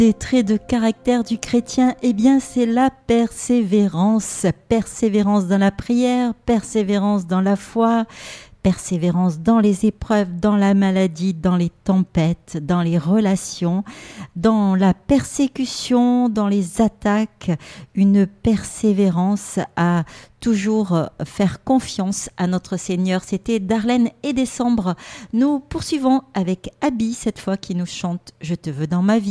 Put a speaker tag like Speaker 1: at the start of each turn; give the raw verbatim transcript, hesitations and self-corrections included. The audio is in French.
Speaker 1: Des traits de caractère du chrétien, eh bien c'est la persévérance. Persévérance dans la prière, persévérance dans la foi, persévérance dans les épreuves, dans la maladie, dans les tempêtes, dans les relations, dans la persécution, dans les attaques, une persévérance à toujours faire confiance à notre Seigneur. C'était Darlene et Décembre. Nous poursuivons avec Abby cette fois qui nous chante « Je te veux dans ma vie ».